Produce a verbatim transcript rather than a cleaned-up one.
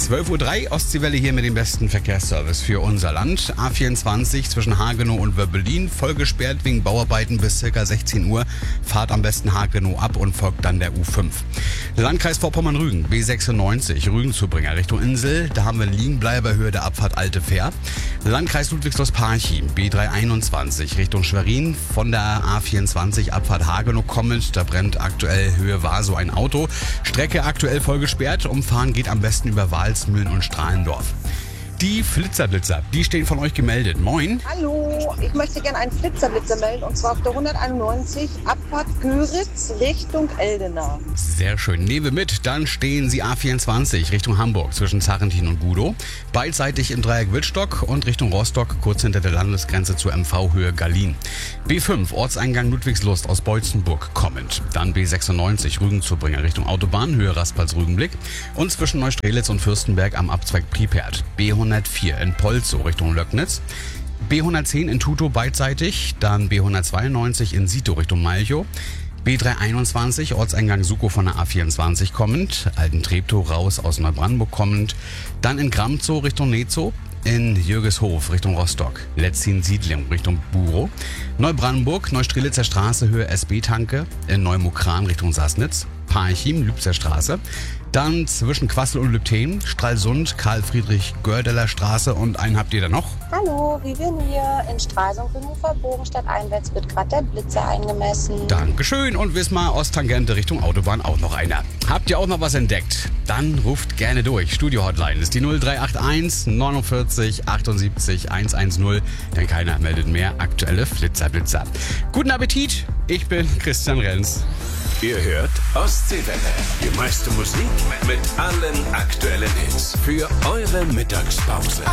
zwölf Uhr drei, Ostseewelle hier mit dem besten Verkehrsservice für unser Land. A vierundzwanzig zwischen Hagenow und Wöbbelin, voll gesperrt wegen Bauarbeiten bis ca. sechzehn Uhr. Fahrt am besten Hagenow ab und folgt dann der U fünf. Landkreis Vorpommern-Rügen, B sechsundneunzig, Rügenzubringer Richtung Insel. Da haben wir einen Liegenbleiber, Höhe der Abfahrt Alte Fähr. Landkreis Ludwigslust-Parchim, B dreihunderteinundzwanzig, Richtung Schwerin. Von der A vierundzwanzig, Abfahrt Hagenow kommend. Da brennt aktuell Höhe war so ein Auto. Strecke aktuell voll gesperrt. Umfahren geht am besten über Walsmühlen und Strahlendorf. Die Flitzerblitzer, die stehen von euch gemeldet. Moin. Hallo, ich möchte gerne einen Flitzerblitzer melden und zwar auf der hunderteinundneunzig, Abfahrt Göritz Richtung Eldena. Sehr schön. Nehmen wir mit. Dann stehen Sie A vierundzwanzig Richtung Hamburg zwischen Zarrentin und Gudow. Beidseitig im Dreieck Wittstock und Richtung Rostock kurz hinter der Landesgrenze zur M V-Höhe Gallien. B fünf Ortseingang Ludwigslust aus Beutzenburg kommend. Dann B sechsundneunzig Rügenzubringer Richtung Autobahn Höhe Raspals-Rügenblick und zwischen Neustrelitz und Fürstenberg am Abzweig Pripert. B hundertvier in Polzow Richtung Löcknitz. B hundertzehn in Tutow beidseitig, dann B hundertzweiundneunzig in Sito Richtung Malchow. B dreihunderteinundzwanzig, Ortseingang Sukow von der A vierundzwanzig kommend, Alten-Treptow raus aus Neubrandenburg kommend, dann in Gramzow Richtung Nezow, in Jürgeshof Richtung Rostock, Letzin-Siedlung Richtung Burow, Neubrandenburg, Neustrelitzer Straße Höhe S B-Tanke, in Neumukran Richtung Sassnitz, Parchim, Lübzer Straße, dann zwischen Quassel und Lübten, Stralsund, Karl-Friedrich-Gördeler Straße und einen habt ihr da noch? Hallo, Vivian hier. In Stralsund, Remover Bogenstadt einwärts wird gerade der Blitzer eingemessen. Dankeschön. Und Wismar, Osttangente Richtung Autobahn auch noch einer. Habt ihr auch noch was entdeckt? Dann ruft gerne durch. Studio-Hotline ist die null drei acht eins neunundvierzig achtundsiebzig hundertzehn. Denn keiner meldet mehr aktuelle Flitzerblitzer. Guten Appetit. Ich bin Christian Renz. Ihr hört Ostseewelle. Die meiste Musik mit allen aktuellen Hits für eure Mittagspause.